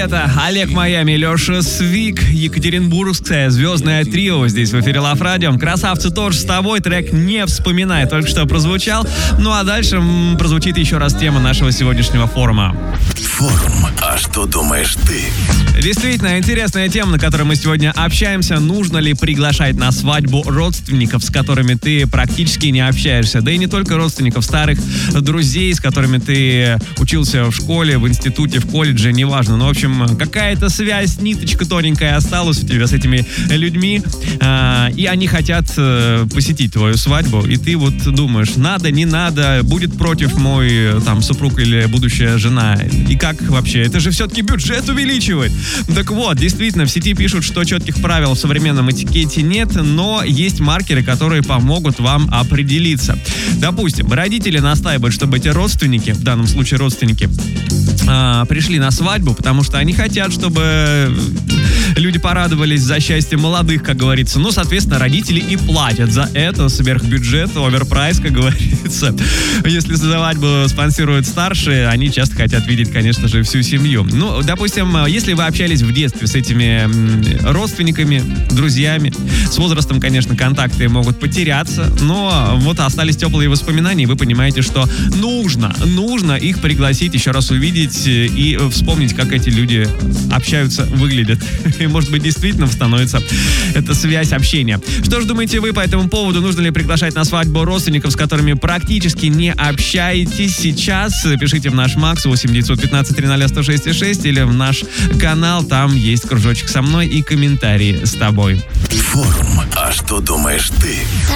это Олег Майами, Леша Свик, екатеринбургское звездное трио здесь в эфире Love Radio. Красавцы тоже с тобой, трек «Не вспоминай» только что прозвучал. Ну а дальше прозвучит еще раз тема нашего сегодняшнего форума. Форум «А что думаешь ты?». Действительно интересная тема, на которой мы сегодня общаемся. Нужно ли приглашать на свадьбу родственников, с которыми ты практически не общаешься? Да и не только родственников, старых друзей, с которыми ты учился в школе, в институте, в колледже, неважно. Ну, в общем, какая-то связь, ниточка тоненькая осталась у тебя с этими людьми, и они хотят посетить твою свадьбу, и ты вот думаешь, надо, не надо, будет против мой там супруг или будущая жена. И как вообще? Это же все-таки бюджет увеличивает. Так вот, действительно, в сети пишут, что четких правил в современном этикете нет, но есть маркеры, которые помогут вам определиться. Допустим, родители настаивают, чтобы эти родственники, в данном случае родственники, пришли на свадьбу, потому что они хотят, чтобы люди порадовались за счастье молодых, как говорится. Ну, соответственно, родители и платят за это сверхбюджет, оверпрайс, как говорится. Если свадьбу спонсируют старшие, они часто хотят видеть, конечно же, всю семью. Ну, допустим, если вы общались в детстве с этими родственниками, друзьями, с возрастом, конечно, контакты могут потеряться, но вот остались теплые воспоминания, и вы понимаете, что нужно их пригласить, еще раз увидеть и вспомнить, как эти люди общаются, выглядят. И, может быть, действительно становится эта связь общения. Что же думаете вы по этому поводу? Нужно ли приглашать на свадьбу родственников, с которыми практически не общаетесь сейчас? Пишите в наш Макс 8-915-300-106-6 или в наш канал. Там есть кружочек со мной и комментарии с тобой. Форум «А что думаешь ты?».